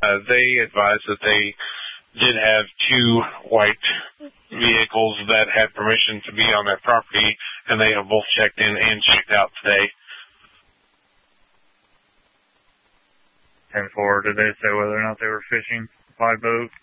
They advised that they did have two white vehicles that had permission to be on that property, and they have both checked in and checked out today. 10-4, did they say whether or not they were fishing by boat?